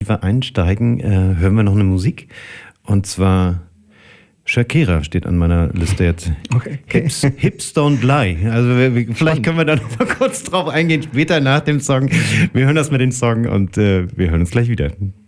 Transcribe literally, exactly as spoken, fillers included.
einsteigen, äh, hören wir noch eine Musik. Und zwar Shakira steht an meiner Liste jetzt. Okay. Hips, Hips Don't Lie. Also wir, vielleicht können wir da noch mal kurz drauf eingehen, später nach dem Song. Wir hören das mit dem Song und äh, wir hören uns gleich wieder.